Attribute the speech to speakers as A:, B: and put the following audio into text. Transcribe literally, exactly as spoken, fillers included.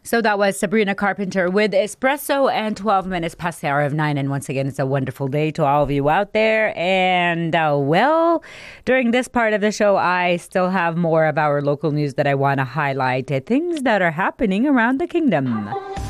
A: So that was Sabrina Carpenter with Espresso and twelve minutes past the hour of nine. And once again, it's a wonderful day to all of you out there. And uh, well, during this part of the show, I still have more of our local news that I want to highlight. Uh, things that are happening around the kingdom.